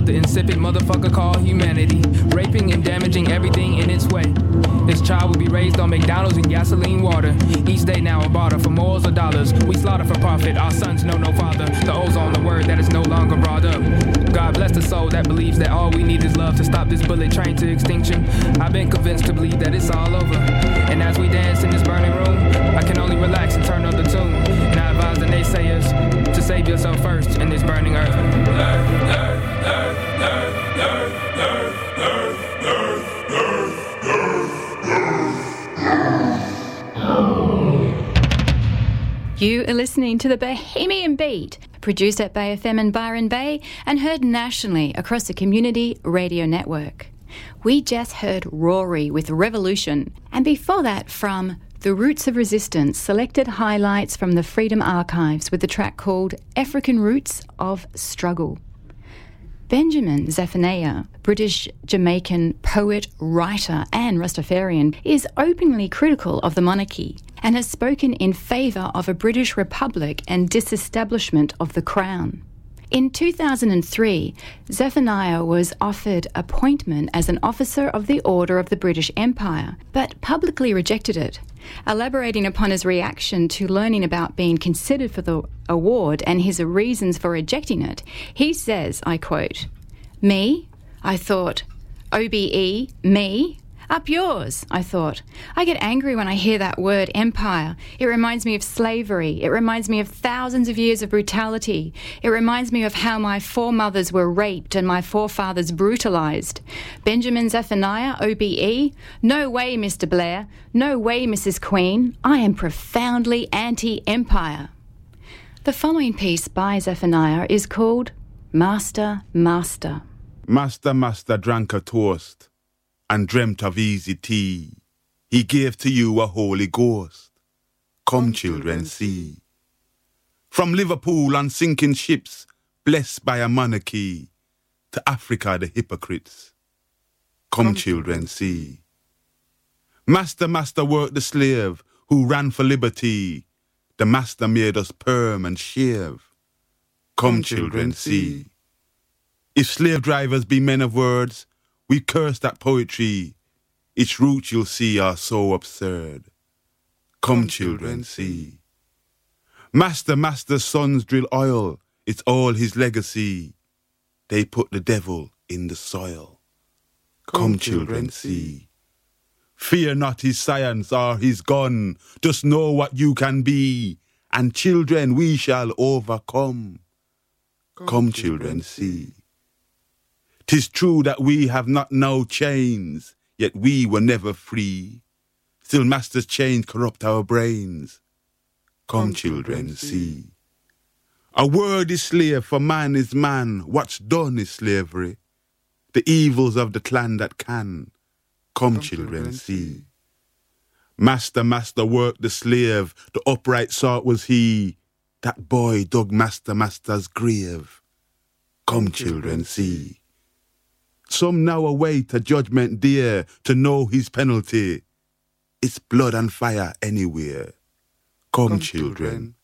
the insipid motherfucker called humanity, raping and damaging everything in its way. This child will be raised on McDonald's and gasoline water. Each day now a barter for morals or dollars. We slaughter for profit, our sons know no father. The ozone, the word that is no longer brought up. God bless the soul that believes that all we need is love to stop this bullet train to extinction. I've been convinced to believe that it's all over. And as we dance in this burning room, I can only relax and turn up the tune. And I advise the naysayers to save yourself first in this burning earth. You are listening to the Bohemian Beat, produced at Bay FM in Byron Bay and heard nationally across the Community Radio Network. We just heard Rory with Revolution, and before that from The Roots of Resistance, selected highlights from the Freedom Archives with the track called African Roots of Struggle. Benjamin Zephaniah, British-Jamaican poet, writer and Rastafarian, is openly critical of the monarchy and has spoken in favour of a British Republic and disestablishment of the Crown. In 2003, Zephaniah was offered appointment as an officer of the Order of the British Empire, but publicly rejected it. Elaborating upon his reaction to learning about being considered for the award and his reasons for rejecting it, he says, I quote, "Me? I thought, OBE, me? Up yours, I thought. I get angry when I hear that word empire. It reminds me of slavery. It reminds me of thousands of years of brutality. It reminds me of how my foremothers were raped and my forefathers brutalised. Benjamin Zephaniah, OBE? No way, Mr. Blair. No way, Mrs. Queen. I am profoundly anti-empire." The following piece by Zephaniah is called Master, Master. Master, Master drank a toast and dreamt of easy tea. He gave to you a Holy Ghost. Come, children, see. From Liverpool on sinking ships, blessed by a monarchy, to Africa the hypocrites. Come, children, see. Master, master worked the slave who ran for liberty. The master made us perm and shave. Come, children, see. If slave drivers be men of words, we curse that poetry. Its roots you'll see are so absurd. Come, children, see. Master, master's sons drill oil. It's all his legacy. They put the devil in the soil. Come, children, see. Fear not his science or his gun. Just know what you can be. And children, we shall overcome. Come, children, see. 'Tis true that we have not now chains, yet we were never free. Still master's chains corrupt our brains. Come, children, see. A word is slave, for man is man. What's done is slavery. The evils of the clan that can. Come, children, see. Master, master worked the slave. The upright sort was he. That boy dug master, master's grave. Come, children, see. Some now await a judgment dear to know his penalty. It's blood and fire anywhere. Come, children,